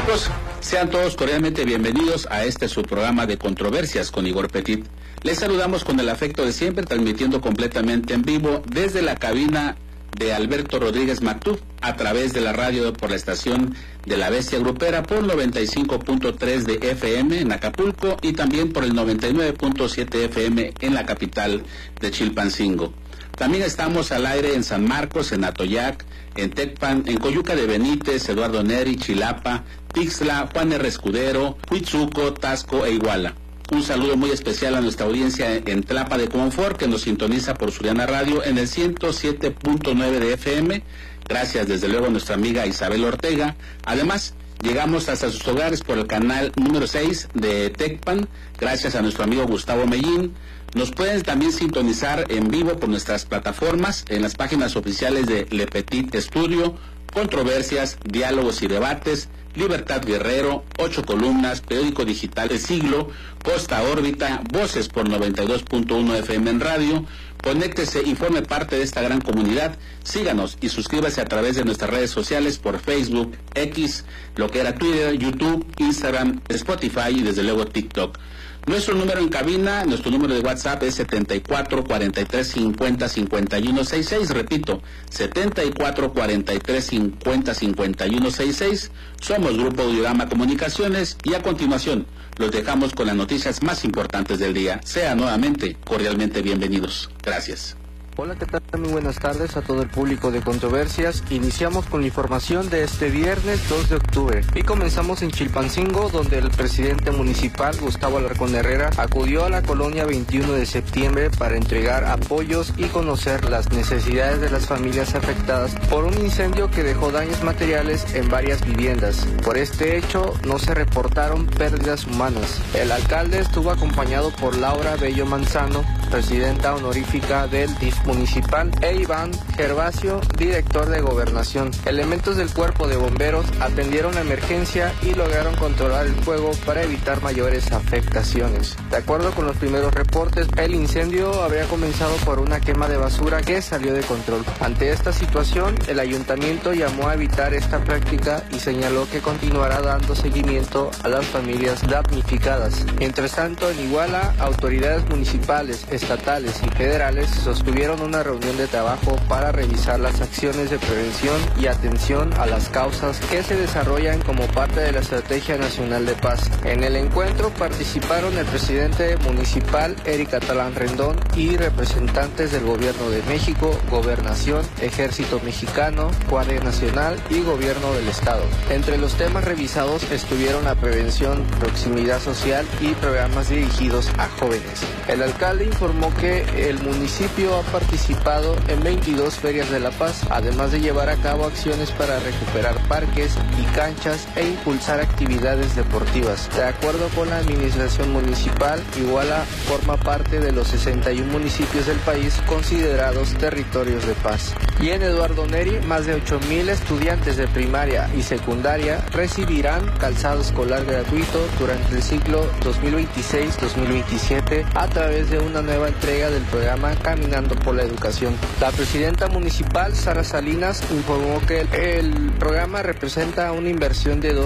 Amigos, sean todos cordialmente bienvenidos a este su programa de controversias con Igor Petit. Les saludamos con el afecto de siempre, transmitiendo completamente en vivo desde la cabina de Alberto Rodríguez Mactub, a través de la radio por la estación de La Bestia Grupera por 95.3 de FM en Acapulco y también por el 99.7 FM en la capital de Chilpancingo. También estamos al aire en San Marcos, en Atoyac, en Tecpan, en Coyuca de Benítez, Eduardo Neri, Chilapa, Tixla, Juan R. Escudero, Huitzuco, Tasco e Iguala. Un saludo muy especial a nuestra audiencia en Tlapa de Confort, que nos sintoniza por Suriana Radio en el 107.9 de FM. Gracias desde luego a nuestra amiga Isabel Ortega. Además, llegamos hasta sus hogares por el canal número 6 de Tecpan, gracias a nuestro amigo Gustavo Mellín. Nos pueden también sintonizar en vivo por nuestras plataformas, en las páginas oficiales de Le Petit Estudio, Controversias, Diálogos y Debates, Libertad Guerrero, 8 Columnas, Periódico Digital El Siglo, Costa Órbita, Voces por 92.1 FM en radio. Conéctese y forme parte de esta gran comunidad. Síganos y suscríbase a través de nuestras redes sociales por Facebook, X, lo que era Twitter, YouTube, Instagram, Spotify y desde luego TikTok. Nuestro número en cabina, nuestro número de WhatsApp es 74 43 50 51 66, repito, 74 43 50 51 66. Somos Grupo Audiorama Comunicaciones y a continuación los dejamos con las noticias más importantes del día. Sean nuevamente cordialmente bienvenidos. Gracias. Hola, ¿qué tal? Muy buenas tardes a todo el público de Controversias. Iniciamos con la información de este viernes 2 de octubre y comenzamos en Chilpancingo, donde el presidente municipal Gustavo Alarcón Herrera acudió a la colonia 21 de septiembre para entregar apoyos y conocer las necesidades de las familias afectadas por un incendio que dejó daños materiales en varias viviendas. Por este hecho no se reportaron pérdidas humanas. El alcalde estuvo acompañado por Laura Bello Manzano, presidenta honorífica del DIF municipal, e Iván Gervasio, director de Gobernación. Elementos del cuerpo de bomberos atendieron la emergencia y lograron controlar el fuego para evitar mayores afectaciones. De acuerdo con los primeros reportes, el incendio habría comenzado por una quema de basura que salió de control. Ante esta situación, el ayuntamiento llamó a evitar esta práctica y señaló que continuará dando seguimiento a las familias damnificadas. Mientras tanto, en Iguala, autoridades municipales, estatales y federales sostuvieron una reunión de trabajo para revisar las acciones de prevención y atención a las causas que se desarrollan como parte de la Estrategia Nacional de Paz. En el encuentro participaron el presidente municipal, Eric Catalán Rendón, y representantes del Gobierno de México, Gobernación, Ejército Mexicano, Guardia Nacional y Gobierno del Estado. Entre los temas revisados estuvieron la prevención, proximidad social y programas dirigidos a jóvenes. El alcalde informó que el municipio ha participado en 22 ferias de la paz, además de llevar a cabo acciones para recuperar parques y canchas e impulsar actividades deportivas. De acuerdo con la administración municipal, Iguala forma parte de los 61 municipios del país considerados territorios de paz. Y en Eduardo Neri, más de 8,000 estudiantes de primaria y secundaria recibirán calzado escolar gratuito durante el ciclo 2026-2027 a través de una nueva entrega del programa Caminando por la Educación. La presidenta municipal, Sara Salinas, informó que el programa representa una inversión de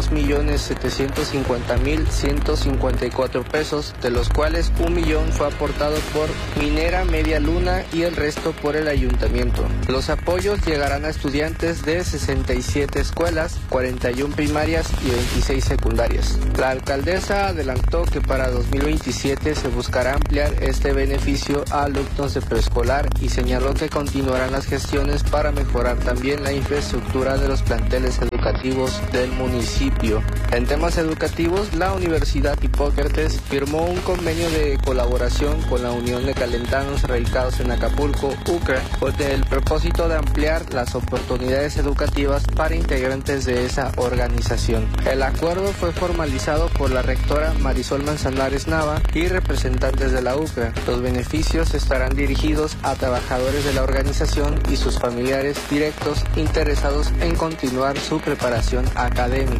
2.750.154 pesos, de los cuales 1 millón fue aportado por Minera Media Luna y el resto por el ayuntamiento. Los apoyos llegarán a estudiantes de 67 escuelas, 41 primarias y 26 secundarias. La alcaldesa adelantó que para 2027 se buscará ampliar este beneficio a alumnos de preescolar y señaló que continuarán las gestiones para mejorar también la infraestructura de los planteles educativos del municipio. En temas educativos, la Universidad Hipócrates firmó un convenio de colaboración con la Unión de Calentanos radicados en Acapulco, UCRA, con el propósito de ampliar las oportunidades educativas para integrantes de esa organización. El acuerdo fue formalizado por la rectora Marisol Manzanares Nava y representantes de la UCRA. Los beneficios estarán dirigidos a trabajadores de la organización y sus familiares directos interesados en continuar su preparación académica.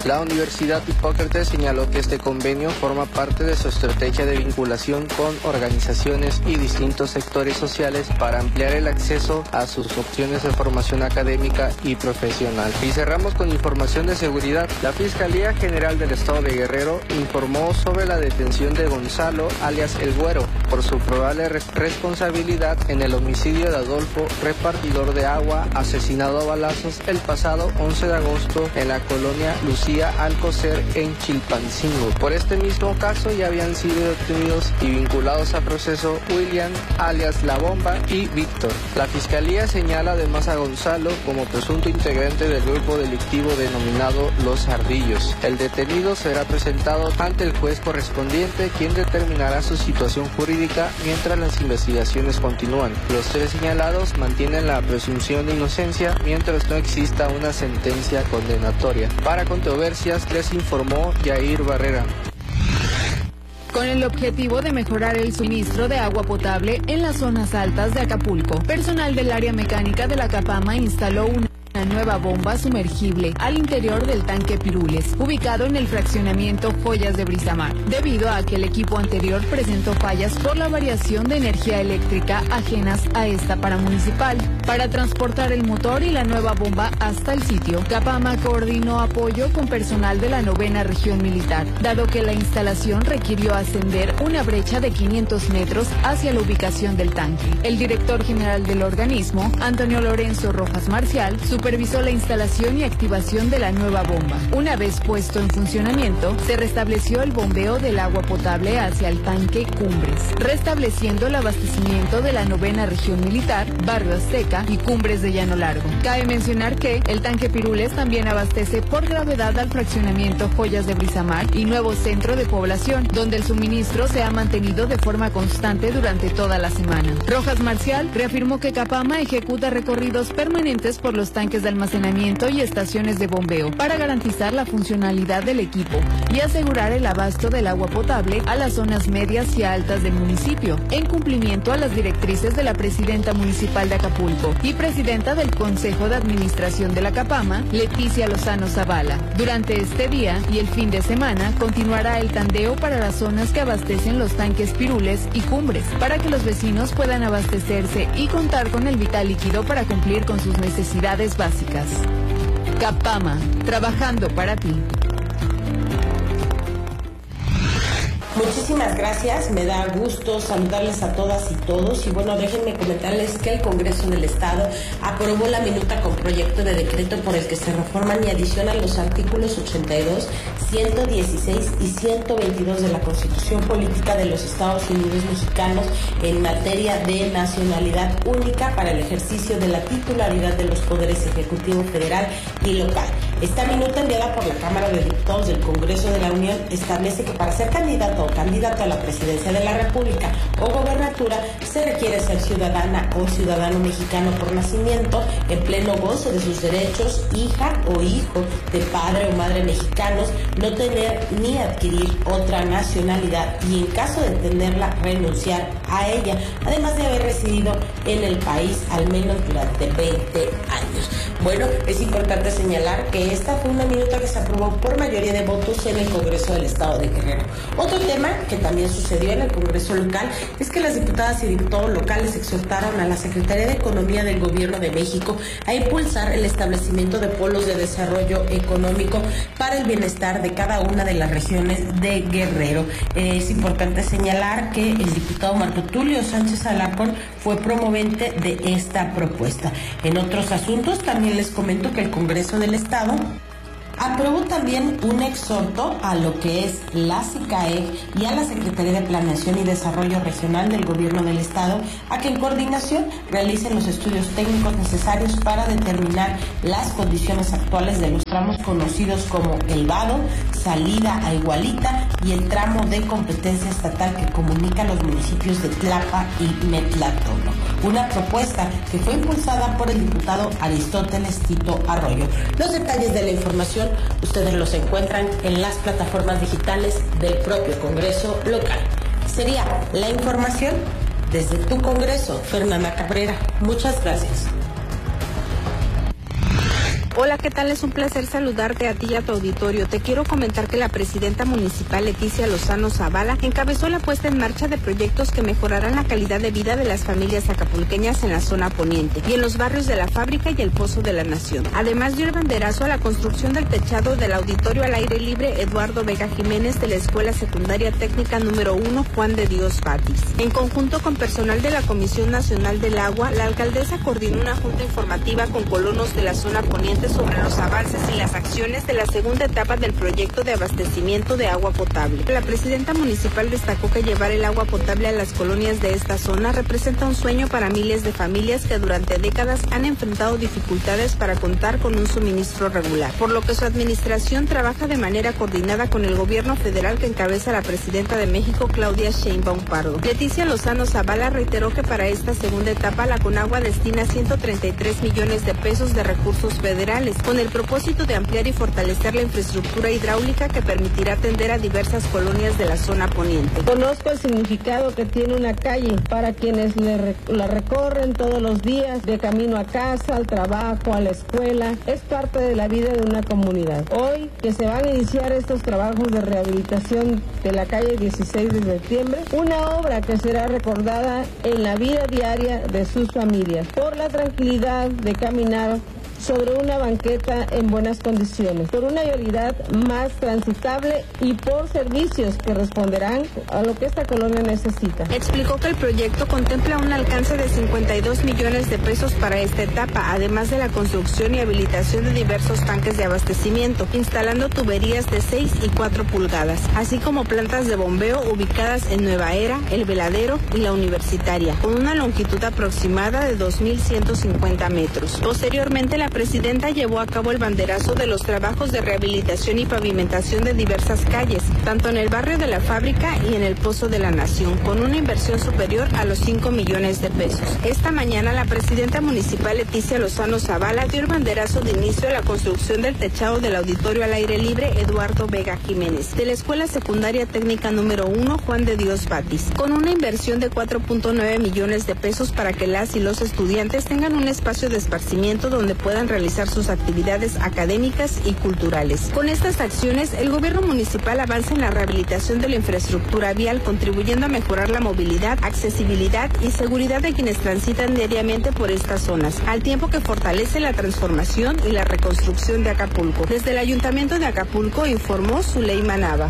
La Universidad Hipócrates señaló que este convenio forma parte de su estrategia de vinculación con organizaciones y distintos sectores sociales para ampliar el acceso a sus opciones de formación académica y profesional. Y cerramos con información de seguridad. La Fiscalía General del Estado de Guerrero informó sobre la detención de Gonzalo, alias El Güero, por su probable responsabilidad en el homicidio de Adolfo, repartidor de agua, asesinado a balazos el pasado 11 de agosto en la colonia Lucía Alcocer en Chilpancingo. Por este mismo caso ya habían sido detenidos y vinculados a proceso William, alias La Bomba, y Víctor. La Fiscalía señala además a Gonzalo como presunto integrante del grupo delictivo denominado Los Ardillos. El detenido será presentado ante el juez correspondiente, quien determinará su situación jurídica mientras las investigaciones continúan. Los tres señalados mantienen la presunción de inocencia mientras no exista una sentencia condenatoria. Para Controversias les informó Yair Barrera. Con el objetivo de mejorar el suministro de agua potable en las zonas altas de Acapulco, personal del área mecánica de la Capama instaló una nueva bomba sumergible al interior del tanque Pirules, ubicado en el fraccionamiento Joyas de Brisamar, debido a que el equipo anterior presentó fallas por la variación de energía eléctrica ajenas a esta paramunicipal. Para transportar el motor y la nueva bomba hasta el sitio, Capama coordinó apoyo con personal de la 9ª Región Militar, dado que la instalación requirió ascender una brecha de 500 metros hacia la ubicación del tanque. El director general del organismo, Antonio Lorenzo Rojas Marcial, supervisó la instalación y activación de la nueva bomba. Una vez puesto en funcionamiento, se restableció el bombeo del agua potable hacia el tanque Cumbres, restableciendo el abastecimiento de la 9ª Región Militar, Barrio Azteca y Cumbres de Llano Largo. Cabe mencionar que el tanque Pirules también abastece por gravedad al fraccionamiento Joyas de Brisamar y Nuevo Centro de Población, donde el suministro se ha mantenido de forma constante durante toda la semana. Rojas Marcial reafirmó que Capama ejecuta recorridos permanentes por los tanques de almacenamiento y estaciones de bombeo para garantizar la funcionalidad del equipo y asegurar el abasto del agua potable a las zonas medias y altas del municipio, en cumplimiento a las directrices de la presidenta municipal de Acapulco y presidenta del Consejo de Administración de la Capama, Leticia Lozano Zavala. Durante este día y el fin de semana continuará el tandeo para las zonas que abastecen los tanques Pirules y Cumbres, para que los vecinos puedan abastecerse y contar con el vital líquido para cumplir con sus necesidades básicas. Capama, trabajando para ti. Muchísimas gracias, me da gusto saludarles a todas y todos y bueno, déjenme comentarles que el Congreso del Estado aprobó la minuta con proyecto de decreto por el que se reforman y adicionan los artículos 82, 116 y 122 de la Constitución Política de los Estados Unidos Mexicanos en materia de nacionalidad única para el ejercicio de la titularidad de los poderes ejecutivo federal y local. Esta minuta enviada por la Cámara de Diputados del Congreso de la Unión establece que para ser candidato o candidato a la presidencia de la República o gobernatura se requiere ser ciudadana o ciudadano mexicano por nacimiento, en pleno goce de sus derechos, hija o hijo de padre o madre mexicanos, no tener ni adquirir otra nacionalidad y en caso de tenerla renunciar a ella, además de haber residido en el país al menos durante 20 años. Bueno, es importante señalar que esta fue una minuta que se aprobó por mayoría de votos en el Congreso del Estado de Guerrero. Otro tema que también sucedió en el Congreso local es que las diputadas y diputados locales exhortaron a la Secretaría de Economía del Gobierno de México a impulsar el establecimiento de polos de desarrollo económico para el bienestar de cada una de las regiones de Guerrero. Es importante señalar que el diputado Marco Tulio Sánchez Alarcón fue promovente de esta propuesta. En otros asuntos también les comento que el Congreso del Estado aprobó también un exhorto a lo que es la SICAEG y a la Secretaría de Planeación y Desarrollo Regional del Gobierno del Estado a que en coordinación realicen los estudios técnicos necesarios para determinar las condiciones actuales de los tramos conocidos como El Vado, salida a Igualita y el tramo de competencia estatal que comunica los municipios de Tlapa y Metlatóno. Una propuesta que fue impulsada por el diputado Aristóteles Tito Arroyo. Los detalles de la información ustedes los encuentran en las plataformas digitales del propio Congreso local. Sería la información desde tu Congreso, Fernanda Cabrera. Muchas gracias. Hola, ¿qué tal? Es un placer saludarte a ti y a tu auditorio. Te quiero comentar que la presidenta municipal Leticia Lozano Zavala encabezó la puesta en marcha de proyectos que mejorarán la calidad de vida de las familias acapulqueñas en la zona poniente y en los barrios de La Fábrica y el Pozo de la Nación. Además dio el banderazo a la construcción del techado del auditorio al aire libre Eduardo Vega Jiménez de la Escuela Secundaria Técnica número 1 Juan de Dios Batis. En conjunto con personal de la Comisión Nacional del Agua, la alcaldesa coordinó una junta informativa con colonos de la zona poniente sobre los avances y las acciones de la segunda etapa del proyecto de abastecimiento de agua potable. La presidenta municipal destacó que llevar el agua potable a las colonias de esta zona representa un sueño para miles de familias que durante décadas han enfrentado dificultades para contar con un suministro regular, por lo que su administración trabaja de manera coordinada con el gobierno federal que encabeza la presidenta de México, Claudia Sheinbaum Pardo. Leticia Lozano Zavala reiteró que para esta segunda etapa la Conagua destina 133 millones de pesos de recursos federales, con el propósito de ampliar y fortalecer la infraestructura hidráulica que permitirá atender a diversas colonias de la zona poniente. Conozco el significado que tiene una calle para quienes la recorren todos los días, de camino a casa, al trabajo, a la escuela. Es parte de la vida de una comunidad. Hoy que se van a iniciar estos trabajos de rehabilitación de la calle 16 de septiembre, una obra que será recordada en la vida diaria de sus familias, por la tranquilidad de caminar sobre una banqueta en buenas condiciones, por una vialidad más transitable y por servicios que responderán a lo que esta colonia necesita. Explicó que el proyecto contempla un alcance de 52 millones de pesos para esta etapa, además de la construcción y habilitación de diversos tanques de abastecimiento, instalando tuberías de 6 y 4 pulgadas, así como plantas de bombeo ubicadas en Nueva Era, El Veladero y La Universitaria, con una longitud aproximada de 2.150 metros. Posteriormente, la presidenta llevó a cabo el banderazo de los trabajos de rehabilitación y pavimentación de diversas calles, tanto en el barrio de La Fábrica y en el Pozo de la Nación, con una inversión superior a los 5 millones de pesos. Esta mañana la presidenta municipal Leticia Lozano Zavala dio el banderazo de inicio a la construcción del techado del auditorio al aire libre Eduardo Vega Jiménez, de la Escuela Secundaria Técnica número 1 Juan de Dios Batis, con una inversión de 4.9 millones de pesos para que las y los estudiantes tengan un espacio de esparcimiento donde puedan realizar sus actividades académicas y culturales. Con estas acciones, el gobierno municipal avanza en la rehabilitación de la infraestructura vial, contribuyendo a mejorar la movilidad, accesibilidad y seguridad de quienes transitan diariamente por estas zonas, al tiempo que fortalece la transformación y la reconstrucción de Acapulco. Desde el Ayuntamiento de Acapulco informó Zuleima Nava.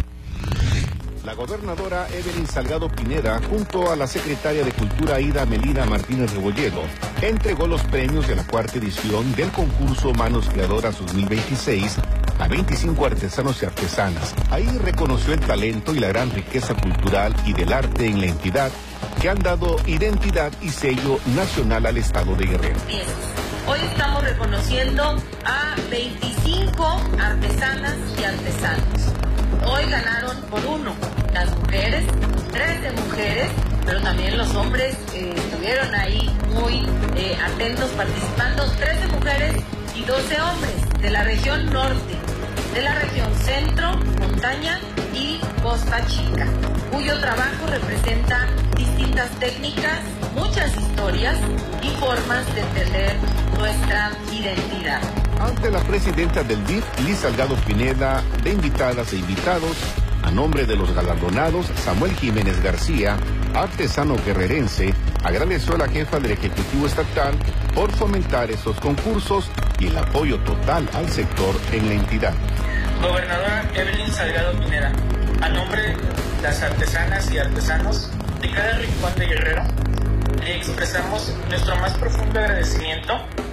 La gobernadora Evelyn Salgado Pineda, junto a la secretaria de Cultura Ida Melina Martínez Rebolledo, entregó los premios de la cuarta edición del concurso Manos Creadoras 2026 a 25 artesanos y artesanas. Ahí reconoció el talento y la gran riqueza cultural y del arte en la entidad, que han dado identidad y sello nacional al estado de Guerrero. Hoy estamos reconociendo a 25 artesanas y artesanos. Hoy ganaron por uno las mujeres, 13 mujeres, pero también los hombres estuvieron ahí muy atentos participando, 13 mujeres y 12 hombres de la región norte, de la región centro, montaña y Costa Chica, cuyo trabajo representa distintas técnicas, muchas historias y formas de entender nuestra identidad. Ante la presidenta del DIF, Liz Salgado Pineda, de invitadas e invitados, a nombre de los galardonados, Samuel Jiménez García, artesano guerrerense, agradeció a la jefa del Ejecutivo Estatal por fomentar estos concursos y el apoyo total al sector en la entidad. Gobernadora Evelyn Salgado Pineda, a nombre de las artesanas y artesanos de cada rincón de Guerrero, le expresamos nuestro más profundo agradecimiento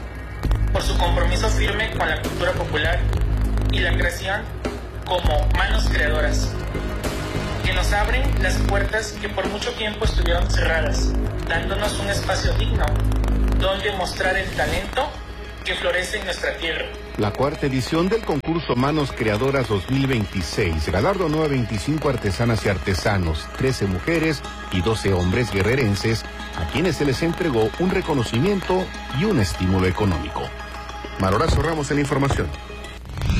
por su compromiso firme con la cultura popular y la creación como manos creadoras, que nos abren las puertas que por mucho tiempo estuvieron cerradas, dándonos un espacio digno donde mostrar el talento que florece en nuestra tierra. La cuarta edición del concurso Manos Creadoras 2026 galardonó a 25 artesanas y artesanos, 13 mujeres y 12 hombres guerrerenses, a quienes se les entregó un reconocimiento y un estímulo económico. Marorazo Ramos en la información.